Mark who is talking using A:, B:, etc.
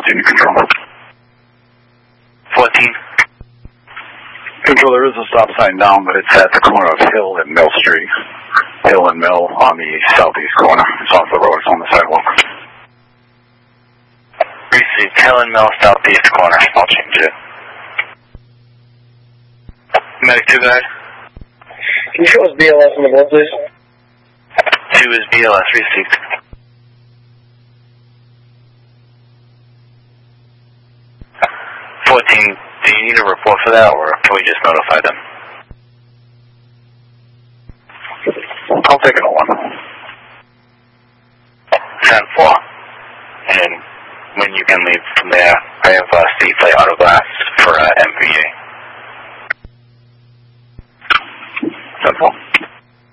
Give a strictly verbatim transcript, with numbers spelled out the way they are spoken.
A: fourteen to control.
B: fourteen.
A: Control, there is a stop sign down, but it's at the corner of Hill and Mill Street. Hill and Mill on the southeast corner. It's off the road, it's on the sidewalk.
B: Received. Hill and Mill, southeast corner. I'll change it. Medic two guys.
C: Can you show us B L S on the board, please?
B: two is B L S, received. fourteen, do you need a report for that, or can we just notify them?
A: I'll take it on one.